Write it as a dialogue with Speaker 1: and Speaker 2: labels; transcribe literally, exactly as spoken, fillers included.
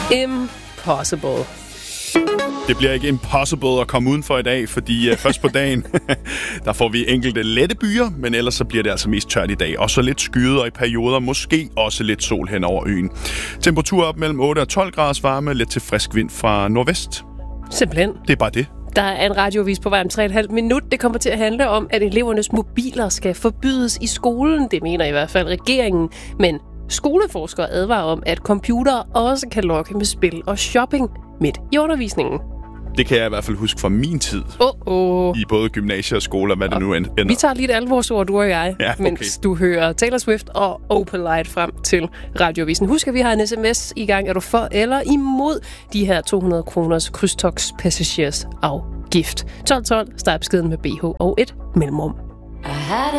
Speaker 1: Impossible.
Speaker 2: Det bliver ikke impossible at komme udenfor i dag, fordi uh, først på dagen, der får vi enkelte lette byer, men ellers så bliver det altså mest tørt i dag. Og så lidt skyet, og i perioder måske også lidt sol hen over øen. Temperatur op mellem otte og tolv graders varme, lidt til frisk vind fra nordvest.
Speaker 1: Simpelthen.
Speaker 2: Det er bare det.
Speaker 1: Der er en radioavis på vej om tre komma fem minut. Det kommer til at handle om, at elevernes mobiler skal forbydes i skolen. Det mener i hvert fald regeringen. Men skoleforskere advarer om, at computere også kan lokke med spil og shopping midt i undervisningen.
Speaker 2: Det kan jeg i hvert fald huske fra min tid.
Speaker 1: Oh, oh.
Speaker 2: I både gymnasier og skoler, hvad det nu ender.
Speaker 1: Vi tager lige et alvorsord, du og jeg,
Speaker 2: ja, okay.
Speaker 1: mens du hører Taylor Swift og Opalite frem til radioavisen. Husk, at vi har en sms i gang. Er du for eller imod de her to hundrede kroners krydstogs passagers afgift? tolv tolv, start beskeden med B H og et mellemrum.